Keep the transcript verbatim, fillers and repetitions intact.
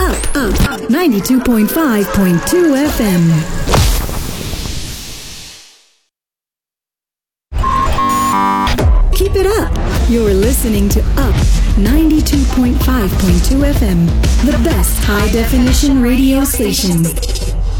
Up, up, ninety-two point five point two F M. Keep it up. You're listening to Up ninety-two point five point two F M, the best high definition radio station.